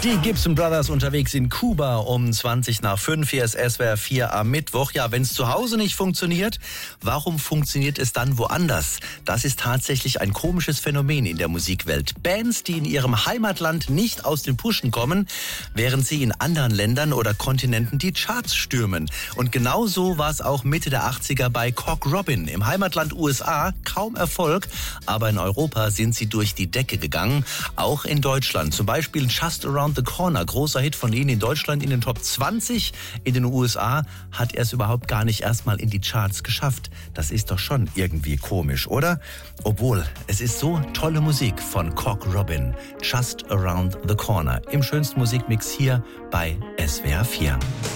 Die Gibson Brothers unterwegs in Kuba um 5:20. Hier ist SWR 4 am Mittwoch. Ja, wenn es zu Hause nicht funktioniert, warum funktioniert es dann woanders? Das ist tatsächlich ein komisches Phänomen in der Musikwelt. Bands, die in ihrem Heimatland nicht aus den Puschen kommen, während sie in anderen Ländern oder Kontinenten die Charts stürmen. Und genau so war es auch Mitte der 80er bei Cock Robin. Im Heimatland USA kaum Erfolg, aber in Europa sind sie durch die Decke gegangen. Auch in Deutschland. Zum Beispiel Just Around the Corner, großer Hit von ihnen in Deutschland in den Top 20. In den USA hat er es überhaupt gar nicht erstmal in die Charts geschafft. Das ist doch schon irgendwie komisch, oder? Obwohl, es ist so tolle Musik von Cock Robin. Just Around the Corner. Im schönsten Musikmix hier bei SWR 4.